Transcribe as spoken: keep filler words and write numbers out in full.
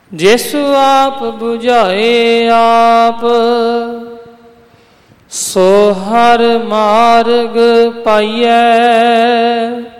ਜਿਸ ਆਪ ਬੁਝਾਏ ਆਪ, ਸੋ ਹਰ ਮਾਰਗ ਪਾਈਐ।